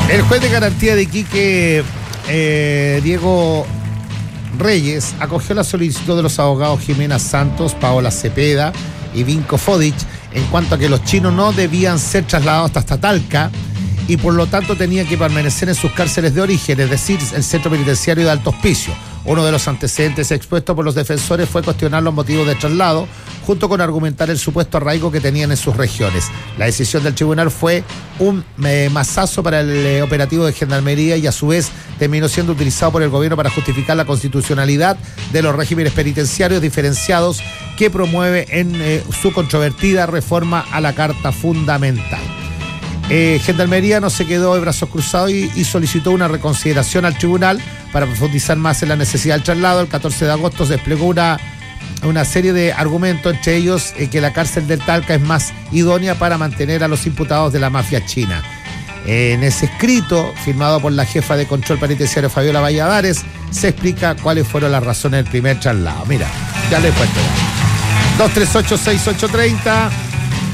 El juez de garantía de Iquique, Diego Reyes, acogió la solicitud de los abogados Jimena Santos, Paola Cepeda y Vinko Fodic en cuanto a que los chinos no debían ser trasladados hasta Talca y por lo tanto tenían que permanecer en sus cárceles de origen, es decir, el centro penitenciario de Alto Hospicio. Uno de los antecedentes expuestos por los defensores fue cuestionar los motivos de traslado, junto con argumentar el supuesto arraigo que tenían en sus regiones. La decisión del tribunal fue un mazazo para el operativo de Gendarmería y a su vez terminó siendo utilizado por el gobierno para justificar la constitucionalidad de los regímenes penitenciarios diferenciados que promueve en su controvertida reforma a la Carta Fundamental. Gendarmería no se quedó de brazos cruzados y solicitó una reconsideración al tribunal para profundizar más en la necesidad del traslado. El 14 de agosto se desplegó una serie de argumentos, entre ellos que la cárcel del Talca es más idónea para mantener a los imputados de la mafia china. En ese escrito, firmado por la jefa de control penitenciario Fabiola Valladares, se explica cuáles fueron las razones del primer traslado. Mira, ya les cuento. 238-6830